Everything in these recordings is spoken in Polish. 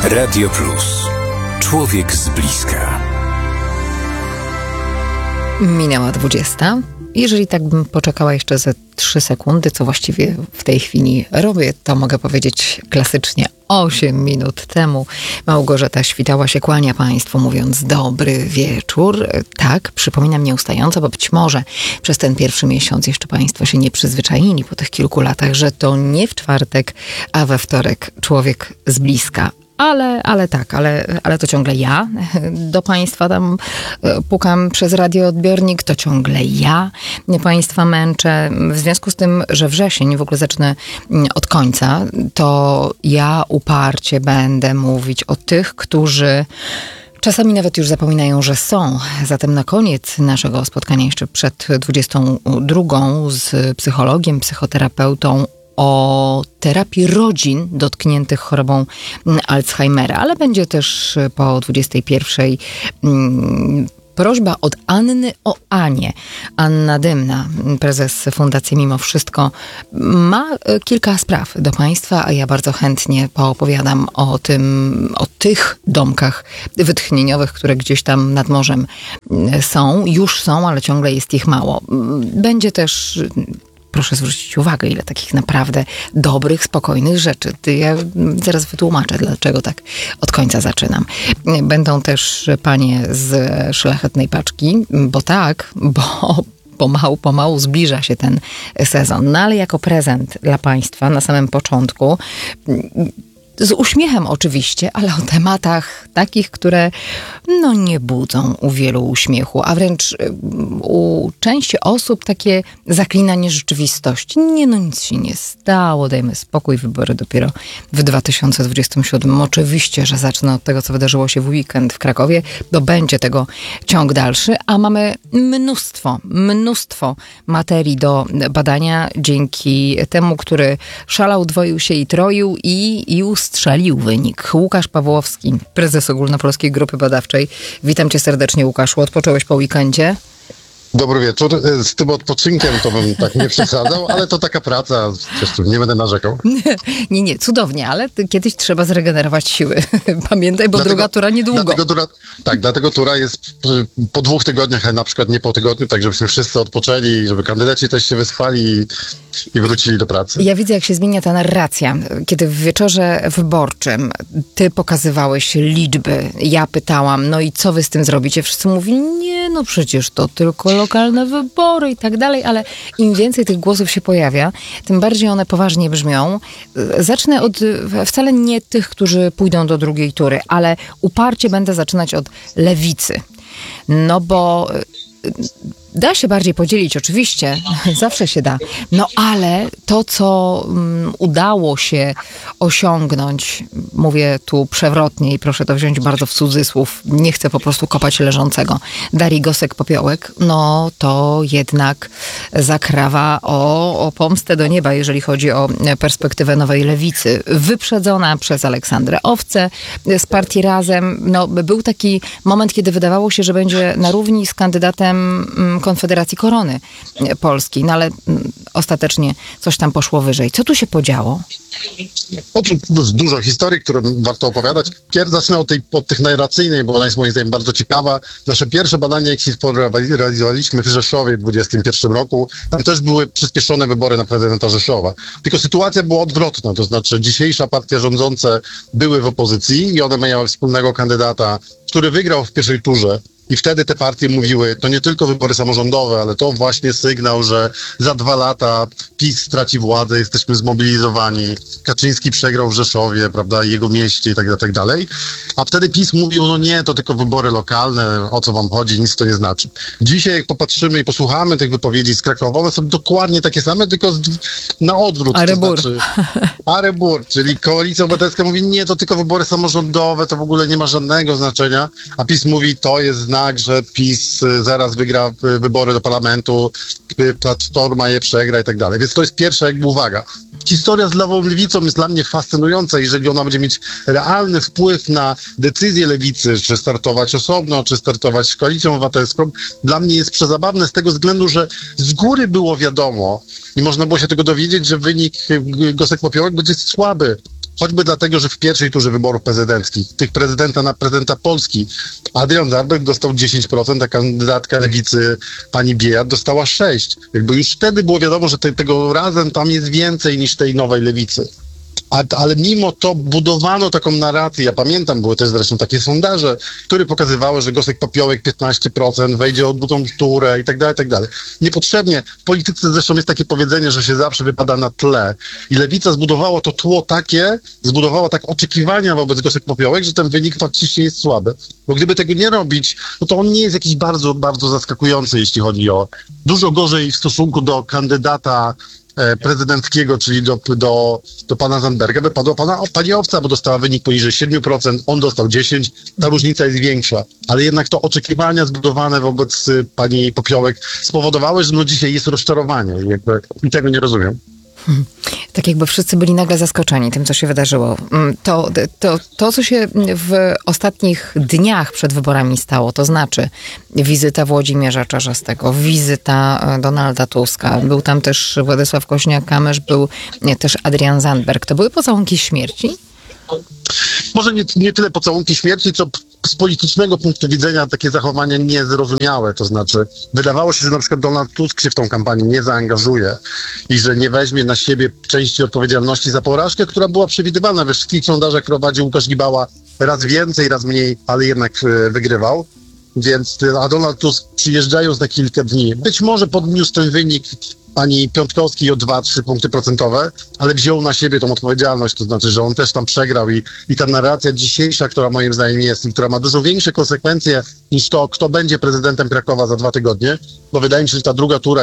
Radio Plus. Człowiek z bliska. Minęła 20. Jeżeli tak bym poczekała jeszcze ze 3 sekundy, co właściwie w tej chwili robię, to mogę powiedzieć klasycznie 8 minut temu. Małgorzata Świtała się kłania Państwu, mówiąc dobry wieczór. Tak, przypominam nieustająco, bo być może przez ten pierwszy miesiąc jeszcze Państwo się nie przyzwyczaili po tych kilku latach, że to nie w czwartek, a we wtorek człowiek z bliska. Ale to ciągle ja do Państwa tam pukam przez radioodbiornik, to ciągle ja Państwa męczę. W związku z tym, że wrzesień, w ogóle zacznę od końca, to ja uparcie będę mówić o tych, którzy czasami nawet już zapominają, że są. Zatem na koniec naszego spotkania, jeszcze przed 22, z psychologiem, psychoterapeutą, o terapii rodzin dotkniętych chorobą Alzheimera, ale będzie też po 21 prośba od Anny o Anię. Anna Dymna, prezes Fundacji Mimo Wszystko, ma kilka spraw do Państwa, a ja bardzo chętnie poopowiadam o tych domkach wytchnieniowych, które gdzieś tam nad morzem już są, ale ciągle jest ich mało. Będzie też... Proszę zwrócić uwagę, ile takich naprawdę dobrych, spokojnych rzeczy. Ja zaraz wytłumaczę, dlaczego tak od końca zaczynam. Będą też panie z Szlachetnej Paczki, bo pomału zbliża się ten sezon. No ale jako prezent dla Państwa na samym początku, z uśmiechem oczywiście, ale o tematach takich, które nie budzą u wielu uśmiechu, a wręcz u części osób takie zaklinanie rzeczywistości. Nic się nie stało, dajmy spokój, wybory dopiero w 2027. Oczywiście, że zacznę od tego, co wydarzyło się w weekend w Krakowie, bo będzie tego ciąg dalszy, a mamy mnóstwo materii do badania dzięki temu, który szalał, dwoił się i troił i ustrzelił wynik. Łukasz Pawłowski, prezes Ogólnopolskiej Grupy Badawczej. Witam cię serdecznie, Łukaszu. Odpocząłeś po weekendzie? Dobry wieczór. Z tym odpoczynkiem to bym tak nie przesadzał, ale to taka praca, zresztą nie będę narzekał. Nie, cudownie, ale kiedyś trzeba zregenerować siły. Pamiętaj, bo druga tura niedługo. Dlatego tura jest po 2 tygodniach, a na przykład nie po tygodniu, tak żebyśmy wszyscy odpoczęli, żeby kandydaci też się wyspali i wrócili do pracy. Ja widzę, jak się zmienia ta narracja. Kiedy w wieczorze wyborczym ty pokazywałeś liczby, ja pytałam, i co wy z tym zrobicie? Wszyscy mówili, przecież to tylko lokalne wybory i tak dalej, ale im więcej tych głosów się pojawia, tym bardziej one poważnie brzmią. Zacznę od wcale nie tych, którzy pójdą do drugiej tury, ale uparcie będę zaczynać od lewicy. Bo da się bardziej podzielić, oczywiście, zawsze się da. Ale to, co udało się osiągnąć, mówię tu przewrotnie i proszę to wziąć bardzo w cudzysłów, nie chcę po prostu kopać leżącego, Darii Gosek-Popiołek, to jednak zakrawa o pomstę do nieba, jeżeli chodzi o perspektywę nowej lewicy. Wyprzedzona przez Aleksandrę Owcę z partii Razem. Był taki moment, kiedy wydawało się, że będzie na równi z kandydatem Konfederacji Korony Polskiej, ale ostatecznie coś tam poszło wyżej. Co tu się podziało? Dużo historii, które warto opowiadać. Zacznę od tych narracyjnej, bo ona jest moim zdaniem bardzo ciekawa. Nasze pierwsze badanie Exit Poll realizowaliśmy w Rzeszowie w 2021 roku. Tam też były przyspieszone wybory na prezydenta Rzeszowa. Tylko sytuacja była odwrotna, to znaczy dzisiejsza partia rządzące były w opozycji i one miały wspólnego kandydata, który wygrał w pierwszej turze. I wtedy te partie mówiły, to nie tylko wybory samorządowe, ale to właśnie sygnał, że za 2 lata PiS straci władzę, jesteśmy zmobilizowani. Kaczyński przegrał w Rzeszowie, prawda, jego mieście i tak dalej. A wtedy PiS mówił, nie, to tylko wybory lokalne, o co wam chodzi, nic to nie znaczy. Dzisiaj jak popatrzymy i posłuchamy tych wypowiedzi z Krakowa, one są dokładnie takie same, tylko na odwrót. Arebur. Arebur, czyli Koalicja Obywatelska mówi, nie, to tylko wybory samorządowe, to w ogóle nie ma żadnego znaczenia, a PiS mówi, to jest znak, że PiS zaraz wygra wybory do parlamentu, Platforma je przegra i tak dalej. Więc to jest pierwsza uwaga. Historia z lewą lewicą jest dla mnie fascynująca, jeżeli ona będzie mieć realny wpływ na decyzję lewicy, czy startować osobno, czy startować z Koalicją Obywatelską. Dla mnie jest przezabawne z tego względu, że z góry było wiadomo, i można było się tego dowiedzieć, że wynik Gosek-Popiołek będzie słaby. Choćby dlatego, że w pierwszej turze wyborów prezydenckich, tych prezydenta na prezydenta Polski, Adrian Zandberg dostał 10%, a kandydatka lewicy pani Biejat dostała 6%. Jakby już wtedy było wiadomo, że tego razem tam jest więcej niż tej nowej lewicy. Ale mimo to budowano taką narrację, ja pamiętam, były też zresztą takie sondaże, które pokazywały, że Gosek-Popiołek 15%, wejdzie o drugą turę i tak dalej, i tak dalej. Niepotrzebnie. W polityce zresztą jest takie powiedzenie, że się zawsze wypada na tle. I lewica zbudowała to tło takie, zbudowała tak oczekiwania wobec Gosek-Popiołek, że ten wynik faktycznie jest słaby. Bo gdyby tego nie robić, no to on nie jest jakiś bardzo, bardzo zaskakujący, jeśli chodzi o dużo gorzej w stosunku do kandydata prezydenckiego, czyli do pana Zandberga, wypadła pani Owca, bo dostała wynik poniżej 7%, on dostał 10%, ta różnica jest większa. Ale jednak to oczekiwania zbudowane wobec pani Popiołek spowodowały, że no dzisiaj jest rozczarowanie i tego nie rozumiem. Tak jakby wszyscy byli nagle zaskoczeni tym, co się wydarzyło. To, co się w ostatnich dniach przed wyborami stało, to znaczy wizyta Włodzimierza Czarzastego, wizyta Donalda Tuska, był tam też Władysław Kośniak-Kamysz, był też Adrian Zandberg. To były pocałunki śmierci? Może nie tyle pocałunki śmierci, co z politycznego punktu widzenia takie zachowania niezrozumiałe. To znaczy, wydawało się, że na przykład Donald Tusk się w tą kampanię nie zaangażuje i że nie weźmie na siebie części odpowiedzialności za porażkę, która była przewidywana. We wszystkich sondażach prowadził Łukasz Gibała raz więcej, raz mniej, ale jednak wygrywał. A Donald Tusk, przyjeżdżając na kilka dni, być może podniósł ten wynik pani Piątkowskiej o 2-3 punkty procentowe, ale wziął na siebie tą odpowiedzialność, to znaczy, że on też tam przegrał i ta narracja dzisiejsza, która moim zdaniem jest i która ma dużo większe konsekwencje niż to, kto będzie prezydentem Krakowa za 2 tygodnie, bo wydaje mi się, że ta druga tura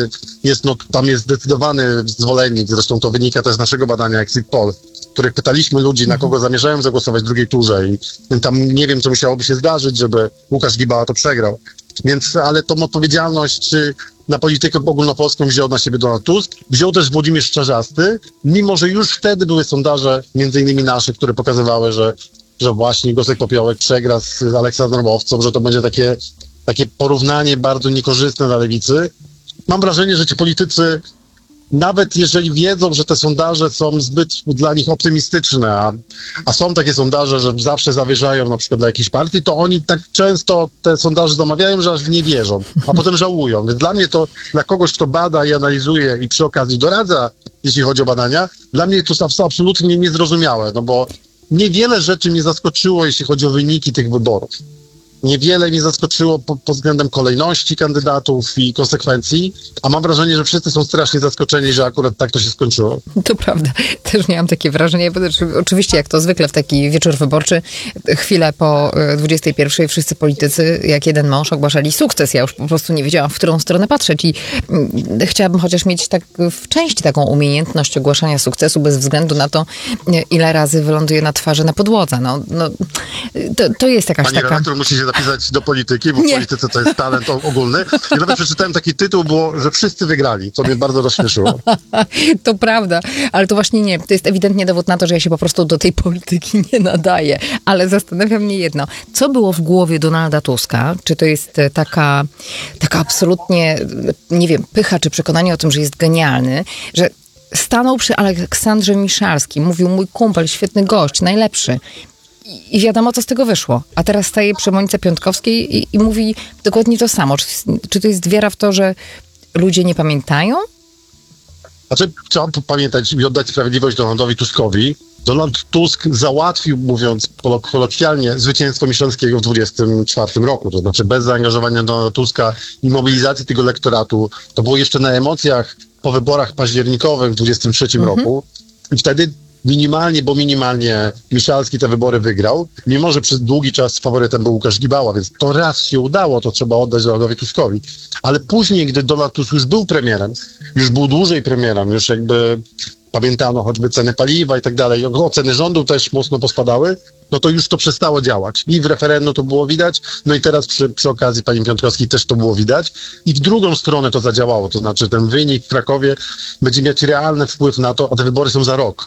tam jest zdecydowany zwolennik, zresztą to wynika też z naszego badania Exit Poll, w których pytaliśmy ludzi, na kogo zamierzają zagłosować w drugiej turze i tam nie wiem, co musiałoby się zdarzyć, żeby Łukasz Gibała to przegrał. Ale tą odpowiedzialność na politykę ogólnopolską wziął na siebie Donald Tusk, wziął też Włodzimierz Czarzasty, mimo że już wtedy były sondaże, między innymi nasze, które pokazywały, że właśnie Gosek-Popiołek przegra z Aleksandrem Owcą, że to będzie takie porównanie bardzo niekorzystne dla lewicy. Mam wrażenie, że ci politycy, nawet jeżeli wiedzą, że te sondaże są zbyt dla nich optymistyczne, a są takie sondaże, że zawsze zawyżają na przykład dla jakiejś partii, to oni tak często te sondaże zamawiają, że aż w nie wierzą, a potem żałują. Więc dla mnie to, dla kogoś, kto bada i analizuje i przy okazji doradza, jeśli chodzi o badania, dla mnie to jest absolutnie niezrozumiałe, no bo niewiele rzeczy mnie zaskoczyło, jeśli chodzi o wyniki tych wyborów. Niewiele mnie zaskoczyło pod względem kolejności kandydatów i konsekwencji, a mam wrażenie, że wszyscy są strasznie zaskoczeni, że akurat tak to się skończyło. To prawda. Też miałam takie wrażenie. Oczywiście, jak to zwykle w taki wieczór wyborczy, chwilę po 21 wszyscy politycy, jak jeden mąż, ogłaszali sukces. Ja już po prostu nie wiedziałam, w którą stronę patrzeć i chciałabym chociaż mieć tak w części taką umiejętność ogłaszania sukcesu bez względu na to, ile razy wyląduje na twarzy na podłodze. To jest jakaś Pani taka... redaktor musi się zapisać do polityki, bo w polityce to jest talent ogólny. I nawet przeczytałem taki tytuł, było, że wszyscy wygrali, co mnie bardzo rozśmieszyło. To prawda, ale to właśnie nie. To jest ewidentnie dowód na to, że ja się po prostu do tej polityki nie nadaję. Ale zastanawia mnie jedno. Co było w głowie Donalda Tuska? Czy to jest taka absolutnie, nie wiem, pycha czy przekonanie o tym, że jest genialny, że stanął przy Aleksandrze Miszalskim, mówił mój kumpel, świetny gość, najlepszy. I wiadomo, co z tego wyszło. A teraz staje przy Monice Piątkowskiej i mówi dokładnie to samo. Czy to jest wiara w to, że ludzie nie pamiętają? Znaczy, trzeba pamiętać i oddać sprawiedliwość Donaldowi Tuskowi. Donald Tusk załatwił, mówiąc kolokwialnie, zwycięstwo Miszalskiego w 24 roku. To znaczy bez zaangażowania Donalda Tuska i mobilizacji tego lektoratu. To było jeszcze na emocjach po wyborach październikowych w 23 roku. I wtedy minimalnie Miszalski te wybory wygrał, mimo że przez długi czas faworytem był Łukasz Gibała, więc to raz się udało, to trzeba oddać Donaldowi Tuskowi. Ale później, gdy Donald Tusk już był premierem, już był dłużej premierem, już jakby pamiętano choćby ceny paliwa i tak dalej, oceny rządu też mocno pospadały, no to już to przestało działać. I w referendum to było widać, no i teraz przy okazji pani Piątkowskiej też to było widać. I w drugą stronę to zadziałało, to znaczy ten wynik w Krakowie będzie mieć realny wpływ na to, a te wybory są za rok.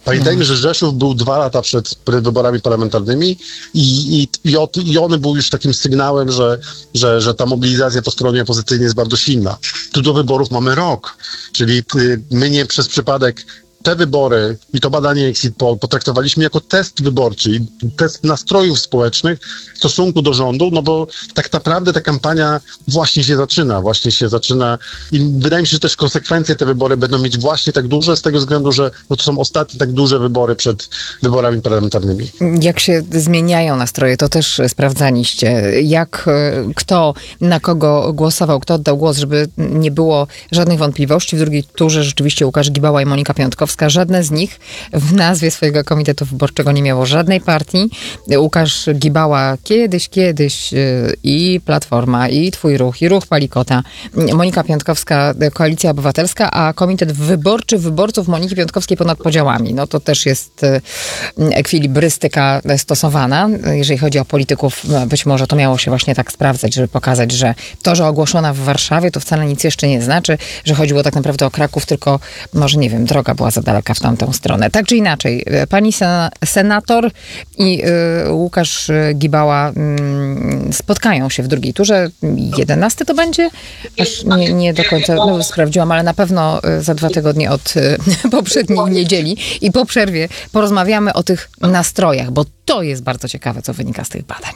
Pamiętajmy, że Rzeszów był 2 lata przed wyborami parlamentarnymi i one były już takim sygnałem, że ta mobilizacja po stronie opozycyjnej jest bardzo silna. Tu do wyborów mamy rok, czyli my nie przez przypadek te wybory i to badanie Exit Poll potraktowaliśmy jako test wyborczy, test nastrojów społecznych w stosunku do rządu, no bo tak naprawdę ta kampania właśnie się zaczyna i wydaje mi się, że też konsekwencje te wybory będą mieć właśnie tak duże z tego względu, że to są ostatnie tak duże wybory przed wyborami parlamentarnymi. Jak się zmieniają nastroje, to też sprawdzaliście. Jak, kto, na kogo głosował, kto oddał głos, żeby nie było żadnych wątpliwości. W drugiej turze rzeczywiście Łukasz Gibała i Monika Piątkowska. Żadne z nich w nazwie swojego komitetu wyborczego nie miało żadnej partii. Łukasz Gibała kiedyś i Platforma, i Twój Ruch, i Ruch Palikota. Monika Piątkowska, Koalicja Obywatelska, a komitet wyborczy wyborców Moniki Piątkowskiej ponad podziałami. No to też jest ekwilibrystyka stosowana. Jeżeli chodzi o polityków, być może to miało się właśnie tak sprawdzać, żeby pokazać, że to, że ogłoszona w Warszawie, to wcale nic jeszcze nie znaczy, że chodziło tak naprawdę o Kraków, tylko może, nie wiem, droga była za daleka w tamtą stronę. Tak czy inaczej, pani senator i Łukasz Gibała spotkają się w drugiej turze. 11 to będzie? Aż nie do końca sprawdziłam, ale na pewno za 2 tygodnie od poprzedniej niedzieli i po przerwie porozmawiamy o tych nastrojach, bo to jest bardzo ciekawe, co wynika z tych badań.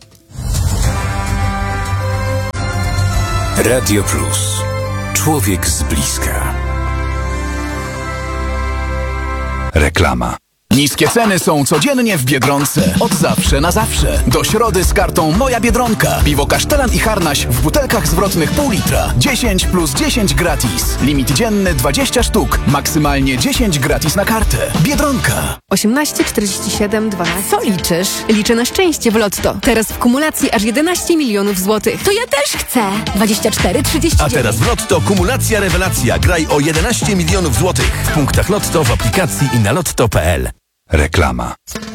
Radio Plus. Człowiek z bliska. Reklama. Niskie ceny są codziennie w Biedronce. Od zawsze na zawsze. Do środy z kartą Moja Biedronka. Piwo Kasztelan i Harnaś w butelkach zwrotnych pół litra. 10 plus 10 gratis. Limit dzienny 20 sztuk. Maksymalnie 10 gratis na kartę. Biedronka. 18 47 12. Co liczysz? Liczę na szczęście w Lotto. Teraz w kumulacji aż 11 milionów złotych. To ja też chcę. 24 39. A teraz w Lotto kumulacja rewelacja. Graj o 11 milionów złotych. W punktach Lotto, w aplikacji i na lotto.pl. Reklama.